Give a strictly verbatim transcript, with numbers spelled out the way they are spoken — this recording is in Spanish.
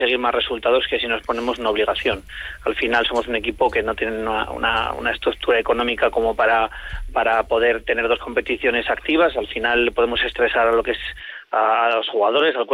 conseguir más resultados que si nos ponemos una obligación. Al final somos un equipo que no tiene una, una, una estructura económica como para, para poder tener dos competiciones activas. Al final podemos estresar a lo que es a, a los jugadores, al